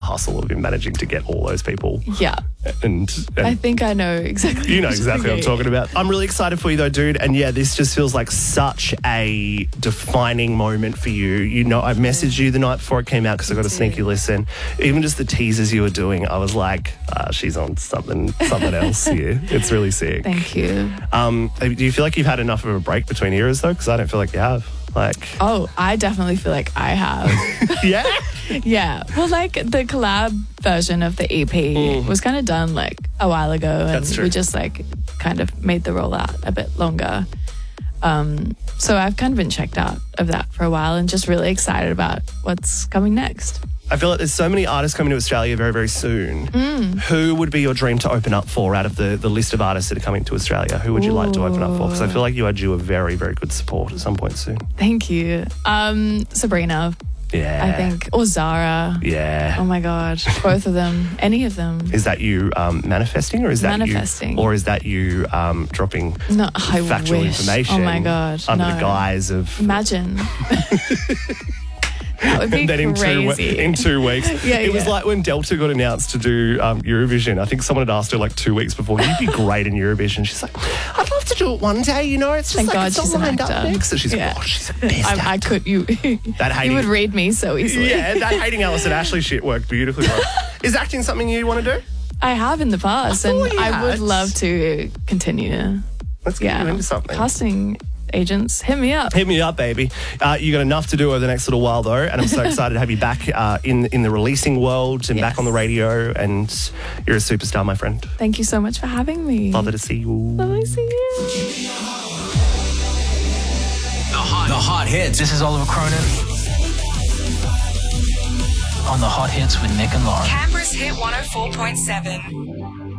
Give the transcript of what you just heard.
hustle of him managing to get all those people. Yeah. And I think I know exactly. you know exactly what I'm talking about. I'm really excited for you though, dude. And yeah, this just feels like such a defining moment for you. You know, I messaged you the night before it came out because I got a sneaky listen. Even just the teasers you were doing, I was like, she's on something else here. It's really sick. Thank you. Do you feel like you've had enough of a break between eras though? Because I don't feel like you have. Oh, I definitely feel like I have. Yeah? Yeah. Well, like the collab version of the EP was kind of done like a while ago. And That's true. we just like kind of made the rollout a bit longer. So I've kind of been checked out of that for a while and just really excited about what's coming next. I feel like there's so many artists coming to Australia very, very soon. Who would be your dream to open up for out of the list of artists that are coming to Australia? Who would you like to open up for? Because I feel like you are due a very, very good support at some point soon. Thank you. Sabrina, Yeah. I think, or Zara. Yeah. Oh my God, both of them, any of them. Is that you manifesting, or is that Manifesting. you, or is that you dropping No, I factual wish. information? Oh my God, under no. the guise of Imagine. That would be then crazy. in 2 weeks. Yeah, it was yeah. like when Delta got announced to do Eurovision. I think someone had asked her like 2 weeks before, you'd be great in Eurovision. She's like, I'd love to do it one day, you know. It's just Thank like God it's all she's an lined up actor. next. So she's Yeah. like, oh, she's the best I actor. could, you hating- would read me so easily. Yeah, that hating Alison Ashley shit worked beautifully well. Is acting something you want to do? I have in the past, and thought you I would had. love to continue. Let's get you into something. Casting agents, hit me up. Hit me up, baby. You got enough to do over the next little while, though, and I'm so excited to have you back in the releasing world and back on the radio, and you're a superstar, my friend. Thank you so much for having me. Lovely to see you. Lovely to see you. The Hot Hits. This is Oliver Cronin on The Hot Hits with Nick and Lauren. Canberra's Hit 104.7.